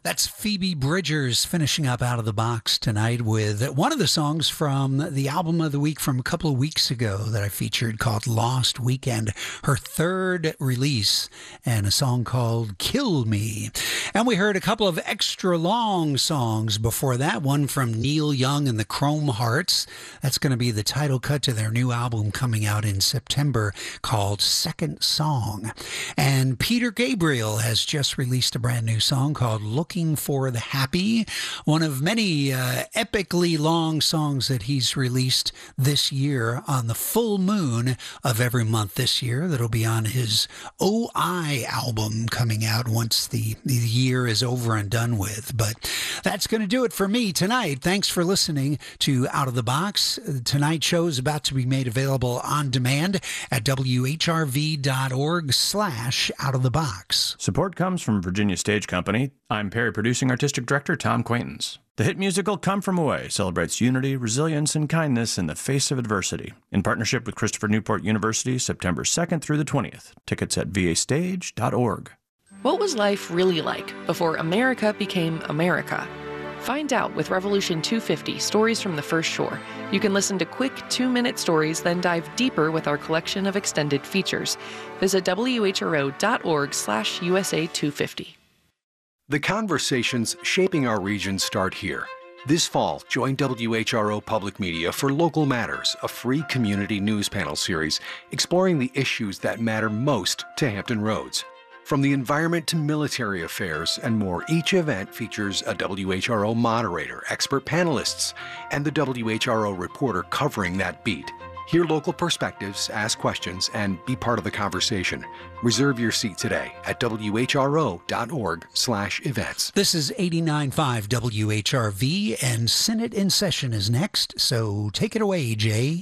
That's Phoebe Bridgers finishing up Out of the Box tonight with one of the songs from the album of the week from a couple of weeks ago that I featured called Lost Weekend, her third release, and a song called Kill Me. And we heard a couple of extra long songs before that, one from Neil Young and the Chrome Hearts. That's going to be the title cut to their new album coming out in September called Second Song. And Peter Gabriel has just released a brand new song called Looking for the Happy, one of many epically long songs that he's released this year on the full moon of every month this year. That'll be on his OI album coming out once the year is over and done with. But that's going to do it for me tonight. Thanks for listening to Out of the Box. Tonight's show is about to be made available on demand at whrv.org/outofthebox. Support comes from Virginia Stage Company. I'm Perry Producing Artistic Director Tom Quaintance. The hit musical Come From Away celebrates unity, resilience, and kindness in the face of adversity. In partnership with Christopher Newport University, September 2nd through the 20th. Tickets at vastage.org. What was life really like before America became America? Find out with Revolution 250, Stories from the First Shore. You can listen to quick 2-minute stories, then dive deeper with our collection of extended features. Visit whro.org/USA250. The conversations shaping our region start here. This fall, join WHRO Public Media for Local Matters, a free community news panel series exploring the issues that matter most to Hampton Roads. From the environment to military affairs and more, each event features a WHRO moderator, expert panelists, and the WHRO reporter covering that beat. Hear local perspectives, ask questions, and be part of the conversation. Reserve your seat today at whro.org/events. This is 89.5 WHRV, and Senate in session is next, so take it away, Jay.